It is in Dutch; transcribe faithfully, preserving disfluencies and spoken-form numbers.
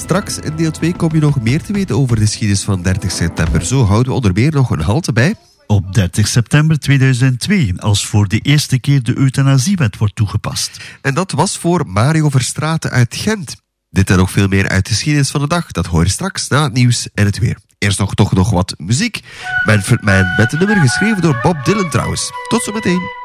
Straks in deel twee kom je nog meer te weten over de geschiedenis van dertig september. Zo houden we onder meer nog een halte bij. Op dertig september tweeduizend twee, als voor de eerste keer de euthanasiewet wordt toegepast. En dat was voor Mario Verstraeten uit Gent. Dit en nog veel meer uit de geschiedenis van de dag, dat hoor je straks na het nieuws en het weer. Eerst nog toch nog wat muziek. Mijn, mijn, met een nummer geschreven door Bob Dylan trouwens. Tot zometeen.